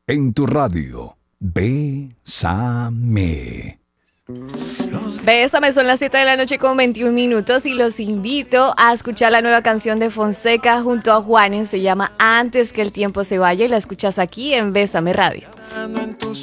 en tu radio. Bésame. Bésame, son las 7 de la noche con 21 minutos y los invito a escuchar la nueva canción de Fonseca junto a Juanes. Se llama Antes que el tiempo se vaya y la escuchas aquí en Bésame Radio.